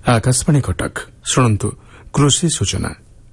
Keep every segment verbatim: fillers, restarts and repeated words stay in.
आकाशवाणी कटक शुणु कृषि सूचना।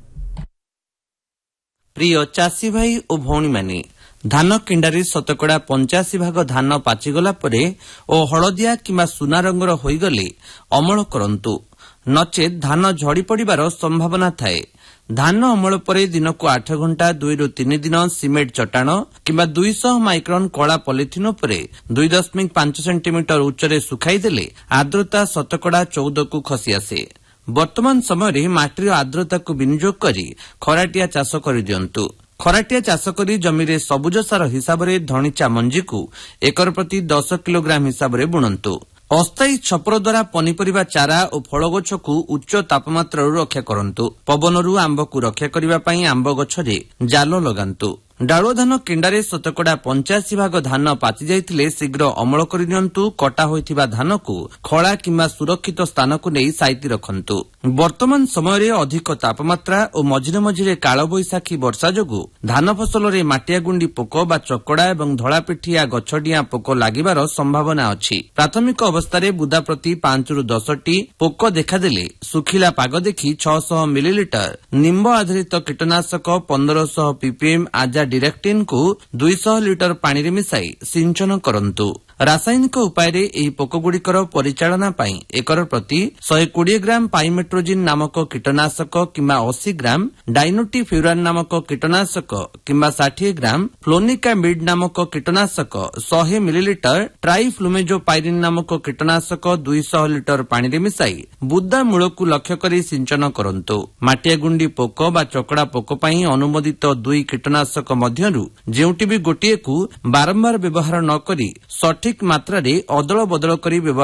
प्रिय चाषी भाई और भौणी माने धान किंडारी शतकड़ा पंचाशी भाग धान पाचिगला परे ओ हलदिया किंबा सुना रंगर होईगले अमल करंतु, नचेत धान झड़ी पड़िबार संभावना थाए। धान अमल परे दिनकू आठ घंटा दुई रु तीन दिन सिमेंट चटाण किंबा दुईश माइक्रन कला पॉलिथिन उपरे दुई दशमिक पांच सेंटीमीटर उच्चरे सुखाईदेले आर्द्रता शतकड़ा चौदह को खसी आसे। वर्तमान समय माटीर आर्द्रता को विनियोग करी खराटिया चाष कर दियंतु। खराटिया चाष करी जमीरे सबुज सार हिसाब रे धणीचा मंजी को एकर प्रति दस किलोग्राम हिसाब रे बुणंतु। अस्थायी छपर द्वारा पनीपरिबा चारा और फल गछ को उच्च तापमात्रा रक्षा करंतु। पवनरू आंब को रक्षा करबा पई आंब गछरे जाल लगांतु। डाळुआ धान केंडारे शतकड़ा पंचाशी भाग धान पाचि जाइथिले शीघ्र अमल करि नियंतु। कटा होइथिबा धान को खला किंबा सुरक्षित स्थान को नहीं साइति रखंतु। वर्तमान समय रे अधिक तापमात्रा और मझिरे मझिरे काल बैशाखी वर्षा जोगु धान फसल रे माटिया गुंडी पोक बा चकड़ा एवं धଳାपिठिया गछडिया पोक लागिबार संभावना अछि। प्राथमिक अवस्था रे बुदा प्रति पांच रु दस टी पोक देखादेले सुखिला पाग देखि छह सौ मिलीलिटर निम्ब आधारित कीटनाशक पंद्रह सौ पीपीएम आजा डिरेक्टिन को दुई सौ लिटर पानी रे मिसाई सिंचन करंतु। रासायनिक उपाय रे एही पोकगुड़िकर परिचालना पाई एकर प्रति एक सौ बीस ग्राम पाइमेट्रोजिन नामक कीटनाशक किंबा अस्सी ग्राम डाइनोटी फ्यूरान नामक कीटनाशक किंबा साठ ग्राम फ्लोनिकामिड नामक कीटनाशक सौ मिलीलिटर ट्राइफ्लुमेजोपाइरिन नामक कीटनाशक दुई सौ लिटर पानी रे मिसाई बुदा मूल को लक्ष्य करी सिंचन करंतु। माटिया गुंडी पोक बा चकड़ा पोक पाई अनुमोदित दुई कीटनाशक मध्यरु जेउटी भी गोटिए को बारंबार व्यवहार न करी सठिक मात्रा रे अदल बदल करी